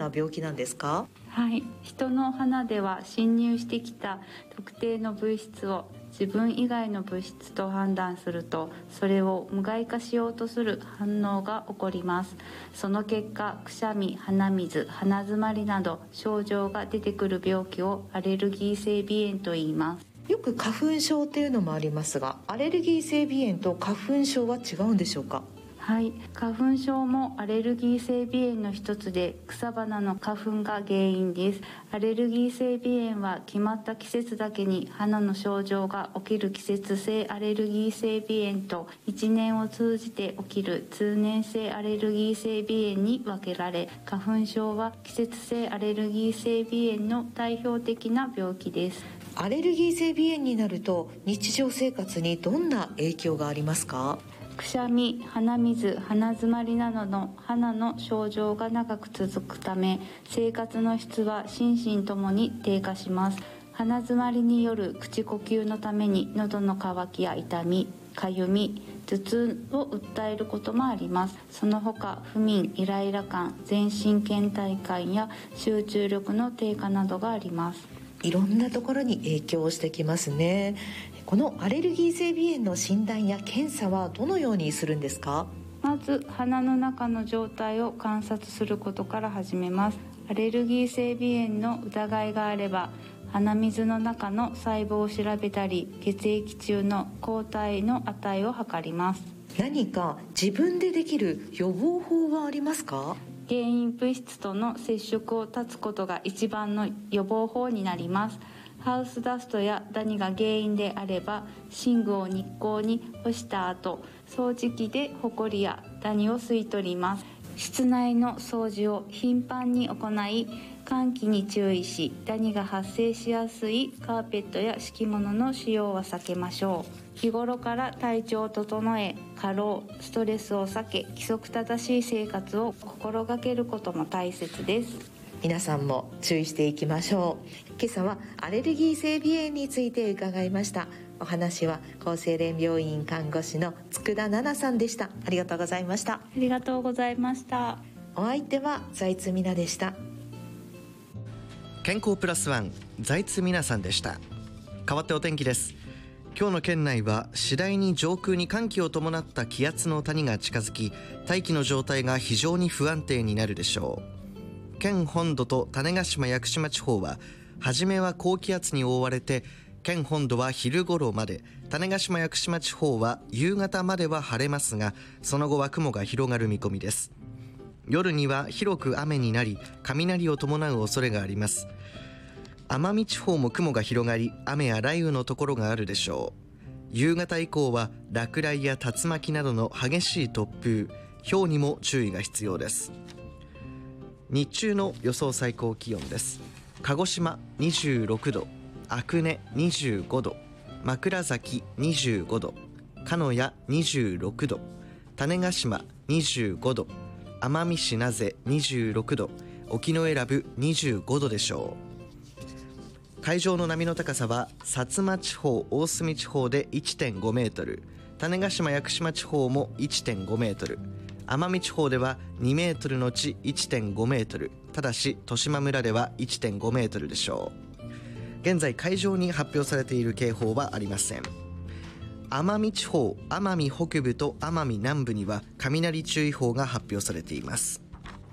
な病気なんですか？ はい、人の鼻では侵入してきた特定の物質を自分以外の物質と判断すると、それを無害化しようとする反応が起こります。その結果、くしゃみ、鼻水、鼻詰まりなど症状が出てくる病気をアレルギー性鼻炎と言います。 よく花粉症っていうのもありますが、アレルギー性鼻炎と花粉症は違うんでしょうか？ はい、花粉症もアレルギー性鼻炎の一つで、草花の花粉が原因です。アレルギー性鼻炎は決まった季節だけに鼻の症状が起きる季節性アレルギー性鼻炎と、1年を通じて起きる通年性アレルギー性鼻炎に分けられ、花粉症は季節性アレルギー性鼻炎の代表的な病気です。 アレルギー性鼻炎になると日常生活にどんな影響がありますか？ くしゃみ、鼻水、鼻詰まりなどの鼻の症状が長く続くため、生活の質は心身ともに低下します。鼻詰まりによる口呼吸のために喉の渇きや痛み、かゆみ、頭痛を訴えることもあります。その他、不眠、イライラ感、全身倦怠感や集中力の低下などがあります。 いろんなところに影響してきますね。このアレルギー性鼻炎の診断や検査はどのようにするんですか？ まず鼻の中の状態を観察することから始めます。アレルギー性鼻炎の疑いがあれば、鼻水の中の細胞を調べたり、血液中の抗体の値を測ります。 何か自分でできる予防法はありますか？ 原因物質との接触を断つことが一番の予防法になります。ハウスダストやダニが原因であれば、寝具を日光に干した後、掃除機でホコリやダニを吸い取ります。室内の掃除を頻繁に行い、換気に注意し、ダニが発生しやすいカーペットや敷物の使用は避けましょう。日頃から体調を整え、過労、ストレスを避け、規則正しい生活を心がけることも大切です。 皆さんも注意していきましょう。今朝はアレルギー性鼻炎について伺いました。お話は厚生連病院看護師の佃奈々さんでした。ありがとうございました。 ありがとうございました。 お相手は財津美奈でした。 健康プラスワン、財津美奈さんでした。代わってお天気です。今日の県内は次第に上空に寒気を伴った気圧の谷が近づき、大気の状態が非常に不安定になるでしょう。県本土と種子島・屋久島地方は初めは高気圧に覆われて、県本土は昼頃まで、種子島・屋久島地方は夕方までは晴れますが、その後は雲が広がる見込みです。夜には広く雨になり、雷を伴う恐れがあります。奄美地方も雲が広がり、雨や雷雨のところがあるでしょう。夕方以降は落雷や竜巻などの激しい突風、雹にも注意が必要です。日中の予想最高気温です。鹿児島26度、阿久根25度、枕崎25度、鹿屋26度、種子島25度、奄美市名瀬26度、沖永良部25度でしょう。海上の波の高さは薩摩地方、大隅地方で 1.5 メートル、種子島・屋久島地方も 1.5 メートル、奄美地方では2メートルのち 1.5 メートル、ただし十島村では 1.5 メートルでしょう。現在海上に発表されている警報はありません。奄美地方、奄美北部と奄美南部には雷注意報が発表されています。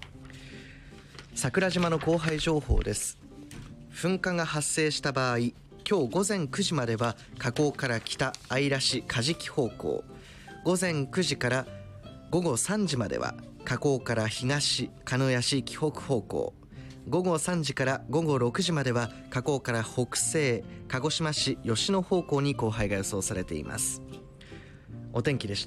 桜島の降灰情報です。噴火が発生した場合、今日午前9時までは火口から北姶良市梶木方向、午前9時から午後3時までは火口から東鹿屋市紀北方向、午後3時から午後6時までは火口から北西鹿児島市吉野方向に降灰が予想されています。お天気でした。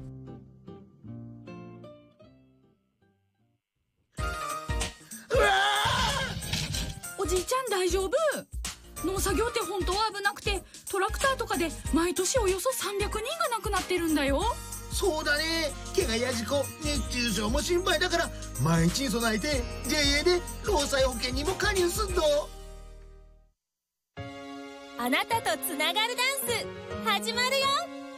おじいちゃん大丈夫？農作業って本当は危なくて、トラクターとかで毎年およそ300人が亡くなってるんだよ。 そうだね。怪我や事故、熱中症も心配だから、毎日に備えて JA で労災保険にも加入すんの。 あなたとつながるダンス始まるよ。